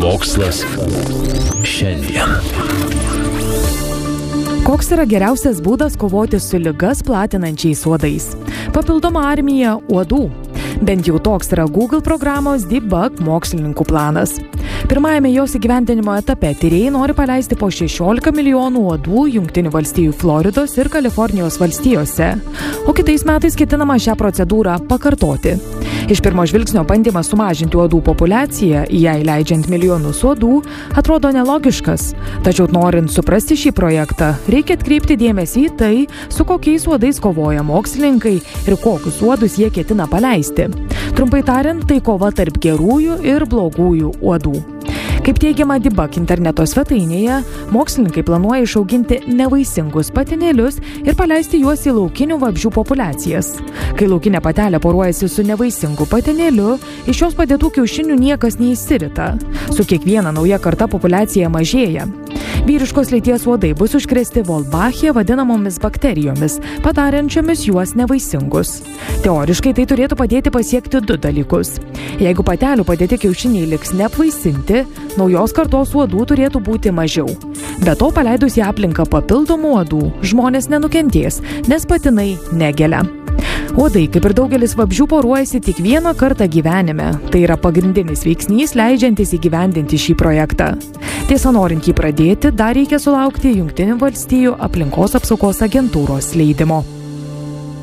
Mokslas šiandien. Koks yra geriausias būdas kovoti su ligas platinančiais uodais? Papildoma armija uodų. Bent jau toks yra Google programos Debug mokslininkų planas. Pirmajame jos įgyvendinimo etape tyrėjai nori paleisti po 16 milijonų uodų Jungtinių valstijų Floridos ir Kalifornijos valstijose, o kitais metais ketinama šią procedūrą pakartoti. Iš pirmo žvilgsnio bandymas sumažinti uodų populiaciją, jai leidžiant milijonus uodų, atrodo nelogiškas. Tačiau norint suprasti šį projektą, reikia atkreipti dėmesį į tai, su kokiais uodais kovoja mokslininkai ir kokius uodus jie ketina paleisti. Trumpai tariant, tai kova tarp gerųjų ir blogųjų uodų. Kaip teigiama Debug interneto svetainėje, mokslininkai planuoja išauginti nevaisingus patinėlius ir paleisti juos į laukinių vabzdžių populiacijas. Kai laukinė patelė poruojasi su nevaisingu patinėliu, iš jos padėtų kiaušinių niekas neišsirita. Su kiekviena nauja karta populiacija mažėja. Vyriškos lyties uodai bus užkrėsti Wolbachia vadinamomis bakterijomis, padarančiomis juos nevaisingus. Teoriškai tai turėtų padėti pasiekti du dalykus. Jeigu patelių padėti kiaušiniai liks neapvaisinti, naujos kartos uodų turėtų būti mažiau. Be to, paleidus į aplinką papildomų uodų, žmonės nenukentės, nes patinai negelia. Uodai, kaip ir daugelis vabzdžių, poruojasi tik vieną kartą gyvenime. Tai yra pagrindinis veiksnys, leidžiantis įgyvendinti šį projektą. Tiesa, norint jį pradėti, dar reikia sulaukti Jungtinių valstijų aplinkos apsaugos agentūros leidimo.